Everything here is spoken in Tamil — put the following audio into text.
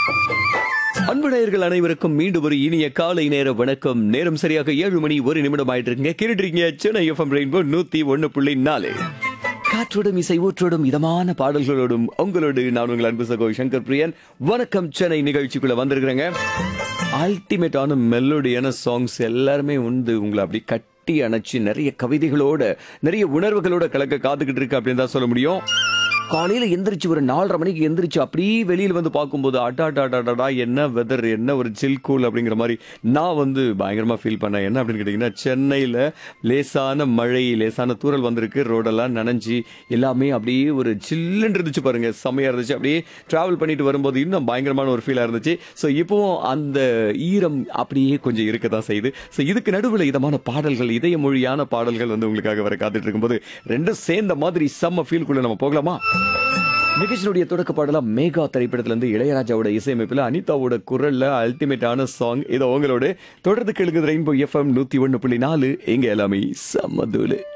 அன்பு நேயர்கள் அனைவருக்கும் மீண்டும் ஒரு இனிய காலை நேர வணக்கம். நேரம் சரியாக 7 மணி 1 நிமிடம் ஆயிட்டு இருக்குங்க. கேட்டுறீங்க சென்னை எஃப்எம் ரெயின்போ 101.4. காற்றோடும் இசை ஊற்றோடும் இதமான பாடல்களோடும் உங்களோடு நான் உங்கள் அன்பு சகோ சங்கர் பிரியன். வணக்கம் சென்னை நிகழ்ச்சிக்குள்ள வந்திருக்கிறேங்க. அல்டிமேட்டான மெலோடியான சாங்ஸ் எல்லாருமே உங்களை அப்படி கட்டி அணைச்சு நிறைய கவிதைகளோட நிறைய உணர்வுகளோட கலக்க காத்துக்கிட்டு இருக்கு அப்படின்னு தான் சொல்ல முடியும். காலையில எந்திரிச்சு ஒரு 4:30 மணிக்கு எந்திரிச்சு அப்படியே வெளியில வந்து பார்க்கும்போது அடாடாடாடா என்ன வெதர், என்ன ஒரு சில் கூல் அப்படிங்கிற மாதிரி நான் பயங்கரமா ஃபீல் பண்ணேன். என்ன அப்படின்னு கேட்டீங்கன்னா, சென்னையில லேசான மழை, லேசான தூறல் வந்திருக்கு. ரோடெல்லாம் நனைஞ்சு எல்லாமே அப்படியே ஒரு சில்லுன்னு இருந்துச்சு பாருங்க, செம்மையா இருந்துச்சு. அப்படியே டிராவல் பண்ணிட்டு வரும்போது இன்னும் பயங்கரமான ஒரு ஃபீலா இருந்துச்சு. ஸோ இப்போவும் அந்த ஈரம் அப்படியே கொஞ்சம் இருக்க தான் செய்யுது. ஸோ இதுக்கு நடுவில் இதமான பாடல்கள், இதய மொழியான பாடல்கள் உங்களுக்காக வர காத்துட்டு இருக்கும்போது ரெண்டும் சேர்ந்த மாதிரி செம்ம ஃபீல்குள்ள நம்ம போகலாமா? நிகழ்ச்சியுடைய தொடக்க பாடலாம் மேகா திரைப்படத்துல இருந்து இளையராஜாவோட இசையமைப்புல அனிதாவோட குரல்ல அல்டிமேட்டான சாங். இதை உங்களோட தொடர்ந்து கேளுங்க. ரெயின்போ எஃப்எம் 101.4 எங்க எல்லாமே சம்மதூலு.